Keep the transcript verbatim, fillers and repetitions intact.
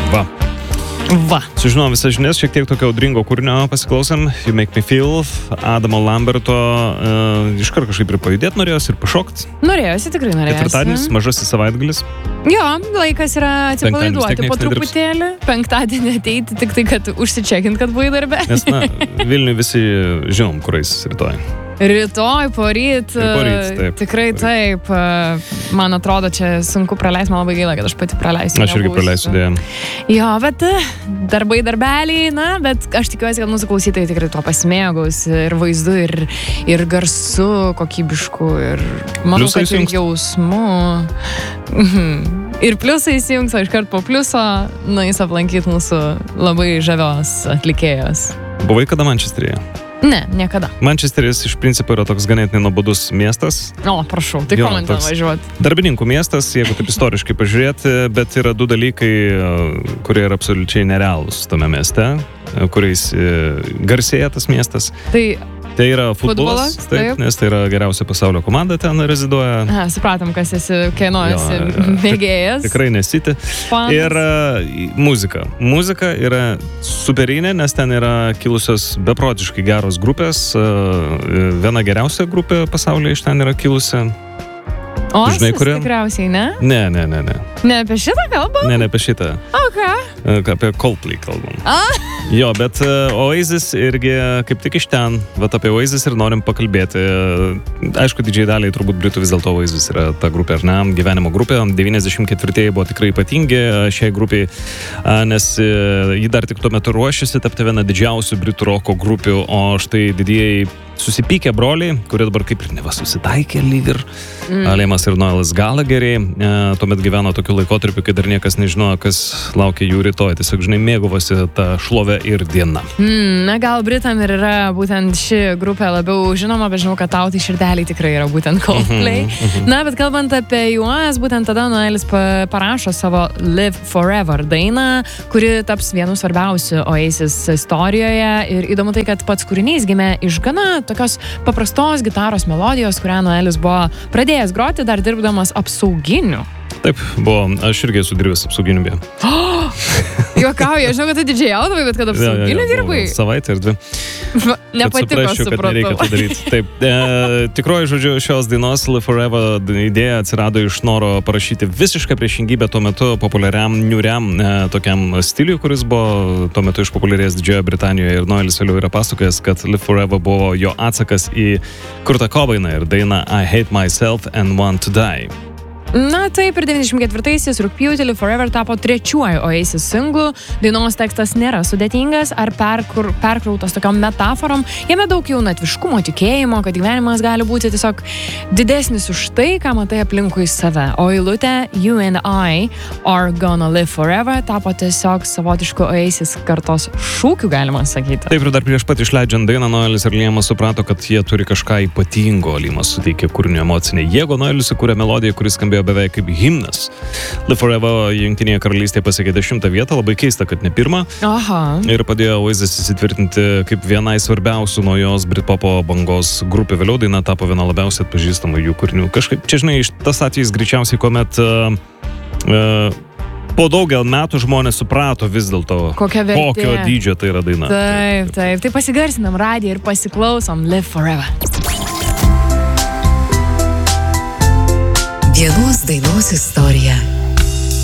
Va. Va. Sužinom visas žinias, šiek tiek tokio audringo kūrinio pasiklausėm. You Make Me Feel, Adamo Lamberto. Uh, iškart kažkaip ir pajudėti norėjosi, ir pašokti. Norėjosi, tikrai norėjosi. Ketvirtadienis, mažasis savaitgalis. Jo, laikas yra atsipalaiduoti po truputėlį. Penktadienį ateiti, tik tai, kad užsičekint, kad buvai darbe. Nes, na, Vilniui visi žinom, kur eis rytoj. Rytoj, poryt, poryt taip, tikrai poryt. taip. Man atrodo, čia sunku praleisti, man labai gaila, kad aš pati praleisiu. Aš irgi praleisiu dėjem. Jo, bet darbai darbeliai, na, bet aš tikiuosi, kad mūsų klausytojai tikrai tuo pasimėgaus ir vaizdu, ir, ir garsu kokybišku, ir manau, Pliusai kad ir jausmu. Ir pliusai įsijungs, o iškart po pliuso nueis aplankyti mūsų labai žavios atlikėjos. Buvai kada Mančesteryje? Ne, niekada. Mančesteris iš principo yra toks ganėtinai nuobodus miestas. O, prašau, tai ko man ten važiuoti? Darbininkų miestas, jeigu taip istoriškai pažiūrėti, bet yra du dalykai, kurie yra absoliučiai nerealūs tame mieste, kuriais garsėja tas miestas. Tai Tai yra futbolas, futbolas taip, taip. Nes tai yra geriausia pasaulio komanda ten reziduoja. Aha, supratom, kas esi, kieno esi mėgėjas. Tikrai nesiti. Fanas. Ir uh, muzika. Muzika yra superinė, nes ten yra kilusios beprotiškai geros grupės. Uh, viena geriausia grupė pasaulyje iš ten yra kilusi. O, žinai, kurie? Tikriausiai, ne? Ne, ne, ne, ne. Ne apie šitą kalbą? Ne, ne apie šitą. O ką? Apie Coldplay kalbam. A? Jo, bet uh, Oasis irgi kaip tik iš ten, bet apie Oasis ir norim pakalbėti. Aišku, didžiai daliai turbūt Britų vis dėlto Oasis yra ta grupė, ar ne? Gyvenimo grupė. devyniasdešimt ketvirtieji buvo tikrai ypatingi šiai grupiai, uh, nes uh, ji dar tik tuo metu ruošėsi tapti viena didžiausių Britų roko grupių, o štai didieji susipykę broliai, kurie dabar kaip ir neva susitaikė lyg ir mm. Liamas ir Noelas Gallagher'ai, e, tuomet gyveno tokiu laikotarpiu, kai dar niekas nežinojo, kas laukia jų rytoj. Tiesiog, žinai, mėgavosi tą šlovę ir diena. Mm, na, gal Britam ir yra būtent ši grupė labiau žinoma, bet žinau, kad tau tai širdeliai tikrai yra būtent Coldplay. Mm-hmm, mm-hmm. Na, bet kalbant apie juos, būtent tada Noelis parašo savo Live Forever dainą, kuri taps vienu svarbiausių Oasis istorijoje. Ir įdomu tai, kad pats kūrinys gimė iš gana tokios paprastos gitaros melodijos, kurią Noelis buvo pradėjęs groti dar dirbdamas apsauginiu. Taip, buvo, aš irgi esu dirbęs apsauginiu beje. Oh, juokauju, aš žinau, kad tu didžiajaudavai, bet kad apsauginiu ja, ja, ja, dirbai. Savaitę ir dvi. Nepatiko, suprasčiau, supratau. Kad nereikia to daryti. Taip, e, tikroji, žodžiu, šios dainos Live Forever idėja atsirado iš noro parašyti visišką priešingybę tuo metu populiariam, niūriam e, tokiam stiliui, kuris buvo tuo metu išpopuliarėjęs Didžiojoje Britanijoje, ir Noelis vėliau yra pasakojęs, kad Live Forever buvo jo atsakas į Kurtą Cobainą ir dainą I Hate Myself and Want to Die. Na taip, ir devyniasdešimt ketvirtaisiais rugpjūtį Live Forever tapo trečiuoju Oasis singlu. Dainos tekstas nėra sudėtingas ar perkur, perkrautas tokiom metaforom. Jame daug jaunatviškumo, tikėjimo, kad gyvenimas gali būti tiesiog didesnis už tai, ką matai aplinkui save. O eilutė You and I are gonna live forever tapo tiesiog savotišku Oasis kartos šūkiu, galima sakyti. Taip, ir dar prieš pat išleidžiant dainą, Noelis ir Liamas suprato, kad jie turi kažką ypatingo. Liamas suteikė kūrinio emocinę jėgą, Noelis sukūrė melodiją, kuris skambėjo beveik kaip himnas. Live Forever Jungtinėje karalystėje pasiekė dešimtą vietą, labai keista, kad ne pirmą. Aha. Ir padėjo Oasis įsitvirtinti kaip vienai svarbiausių naujos Britpopo bangos grupių. Vėliau daina tapo viena labiausiai atpažįstamų jų kūrinių. Kažkaip, čia žinai, tas atvejis greičiausiai, kuomet uh, uh, po daugel metų žmonės suprato vis dėlto, kokio dydžio tai yra daina. Taip, taip. Tai pasigarsinam radiją ir pasiklausom Live Forever. Vienos dainos istorija.